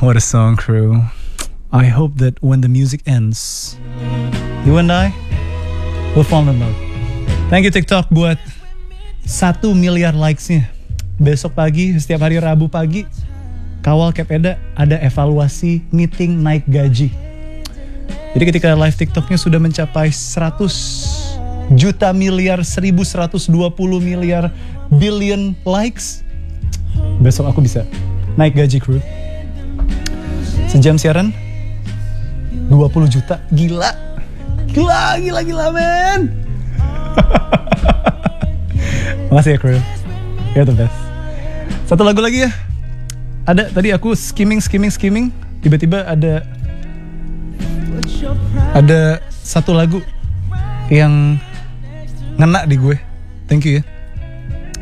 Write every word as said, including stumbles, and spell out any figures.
What a song, crew. I hope that when the music ends, you and I will fall in love. Thank you TikTok buat satu miliar likes-nya. Besok pagi, setiap hari Rabu pagi, Kawal Kepeda ada evaluasi meeting naik gaji. Jadi ketika live TikToknya sudah mencapai seratus juta miliar, seribu seratus dua puluh miliar billion likes, besok aku bisa naik gaji, crew. Sejam siaran dua puluh juta. Gila. Gila, gila, gila, men. Makasih ya, crew. You're the best. Satu lagu lagi ya. Ada, tadi aku skimming, skimming, skimming. Tiba-tiba ada Ada satu lagu yang ngena di gue. Thank you ya.